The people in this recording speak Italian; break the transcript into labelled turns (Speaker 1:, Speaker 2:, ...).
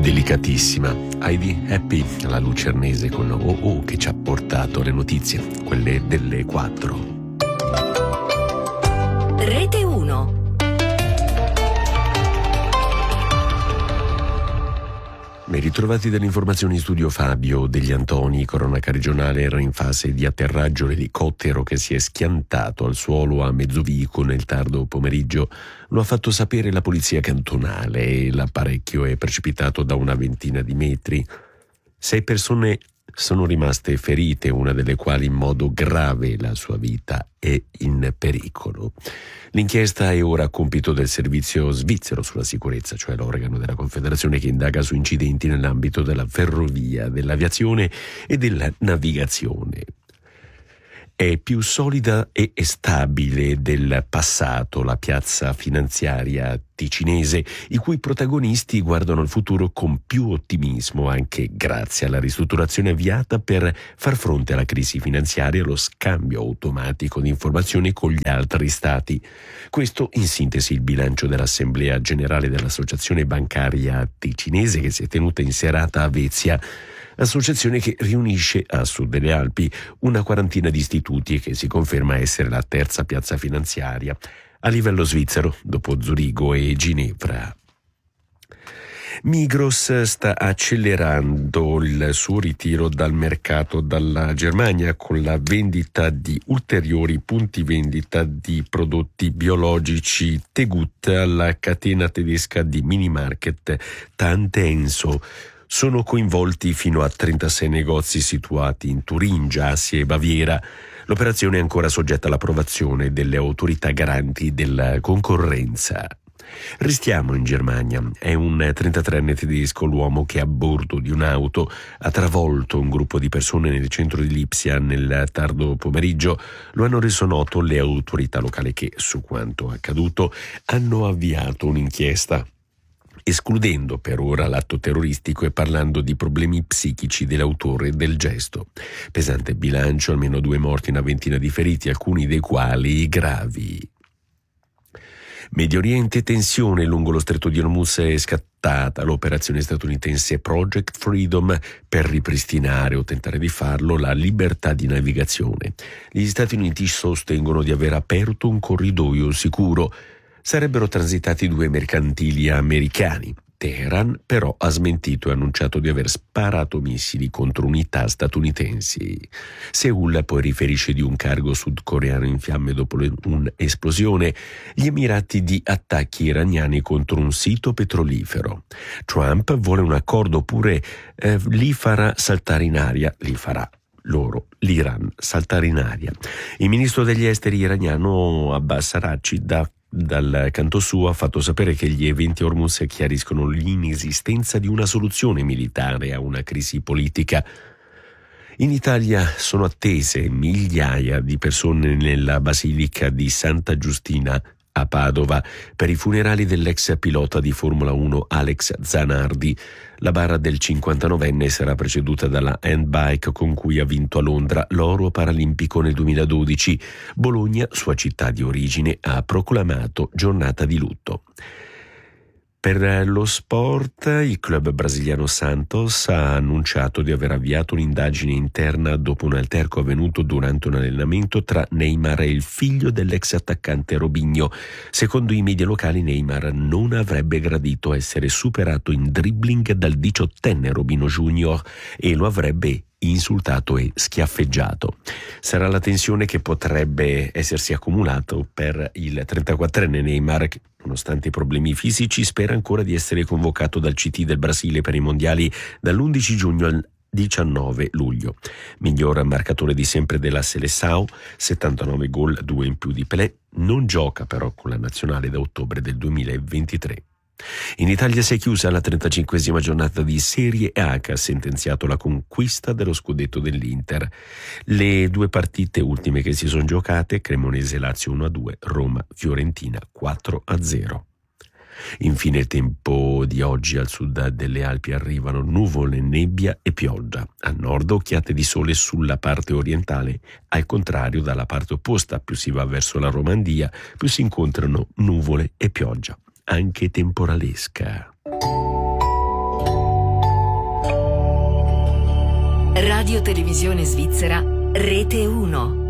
Speaker 1: delicatissima. Heidi Happy, la lucernese con OO che ci ha portato le notizie, quelle delle 4.
Speaker 2: Rete 1.
Speaker 1: Ben ritrovati dalle informazioni in studio Fabio Degli Antoni. Cronaca regionale: era in fase di atterraggio l'elicottero che si è schiantato al suolo a Mezzovico nel tardo pomeriggio. Lo ha fatto sapere la polizia cantonale e l'apparecchio è precipitato da una ventina di metri. 6 persone sono rimaste ferite, una delle quali in modo grave. La sua vita è in pericolo. L'inchiesta è ora a compito del Servizio Svizzero sulla Sicurezza, cioè l'organo della Confederazione che indaga su incidenti nell'ambito della ferrovia, dell'aviazione e della navigazione. È più solida e stabile del passato la piazza finanziaria ticinese, i cui protagonisti guardano al futuro con più ottimismo, anche grazie alla ristrutturazione avviata per far fronte alla crisi finanziaria e allo scambio automatico di informazioni con gli altri stati. Questo in sintesi il bilancio dell'Assemblea Generale dell'Associazione Bancaria Ticinese, che si è tenuta in serata a Vezia, associazione che riunisce a sud delle Alpi una quarantina di istituti e che si conferma essere la terza piazza finanziaria a livello svizzero dopo Zurigo e Ginevra. Migros sta accelerando il suo ritiro dal mercato dalla Germania con la vendita di ulteriori punti vendita di prodotti biologici Tegut alla catena tedesca di minimarket Tante Enso. Sono coinvolti fino a 36 negozi situati in Turingia, Assia e Baviera. L'operazione è ancora soggetta all'approvazione delle autorità garanti della concorrenza. Restiamo in Germania. È un 33enne tedesco l'uomo che a bordo di un'auto ha travolto un gruppo di persone nel centro di Lipsia nel tardo pomeriggio. Lo hanno reso noto le autorità locali che, su quanto accaduto, hanno avviato un'inchiesta, escludendo per ora l'atto terroristico e parlando di problemi psichici dell'autore del gesto. Pesante bilancio, almeno 2 morti e una ventina di feriti, alcuni dei quali gravi. Medio Oriente, tensione lungo lo stretto di Hormuz. È scattata l'operazione statunitense Project Freedom per ripristinare o tentare di farlo la libertà di navigazione. Gli Stati Uniti sostengono di aver aperto un corridoio sicuro. Sarebbero transitati 2 mercantili americani. Teheran però ha smentito e annunciato di aver sparato missili contro unità statunitensi. Seul poi riferisce di un cargo sudcoreano in fiamme dopo un'esplosione. Gli Emirati di attacchi iraniani contro un sito petrolifero. Trump vuole un accordo oppure li farà saltare in aria. Li farà l'Iran saltare in aria. Il ministro degli esteri iraniano Abbas Araghchi dal canto suo ha fatto sapere che gli eventi Hormuz chiariscono l'inesistenza di una soluzione militare a una crisi politica. In Italia sono attese migliaia di persone nella Basilica di Santa Giustina a Padova per i funerali dell'ex pilota di Formula 1 Alex Zanardi. La bara del 59enne sarà preceduta dalla handbike con cui ha vinto a Londra l'oro paralimpico nel 2012. Bologna, sua città di origine, ha proclamato giornata di lutto. Per lo sport, il club brasiliano Santos ha annunciato di aver avviato un'indagine interna dopo un alterco avvenuto durante un allenamento tra Neymar e il figlio dell'ex attaccante Robinho. Secondo i media locali, Neymar non avrebbe gradito essere superato in dribbling dal 18enne Robinho Junior e lo avrebbe insultato e schiaffeggiato. Sarà la tensione che potrebbe essersi accumulato per il 34enne Neymar, che, nonostante i problemi fisici, spera ancora di essere convocato dal CT del Brasile per i mondiali dall'11 giugno al 19 luglio. Miglior marcatore di sempre della Seleção, 79 gol, 2 in più di Pelé, non gioca però con la nazionale da ottobre del 2023. In Italia si è chiusa la 35esima giornata di Serie A che ha sentenziato la conquista dello scudetto dell'Inter. Le 2 partite ultime che si sono giocate: Cremonese-Lazio 1-2, Roma-Fiorentina 4-0. Infine il tempo di oggi: al sud delle Alpi arrivano nuvole, nebbia e pioggia. A nord occhiate di sole sulla parte orientale. Al contrario, dalla parte opposta, più si va verso la Romandia, più si incontrano nuvole e pioggia, anche temporalesca.
Speaker 2: Radio Televisione Svizzera, Rete 1.